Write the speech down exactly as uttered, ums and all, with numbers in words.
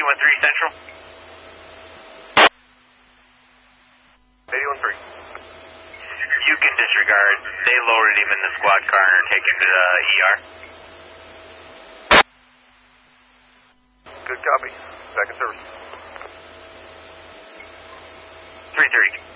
eighty-one three Central. eighty-one three. You can disregard. They lowered him in the squad car and are taken to the E R. Good copy. Back in service. three thirty.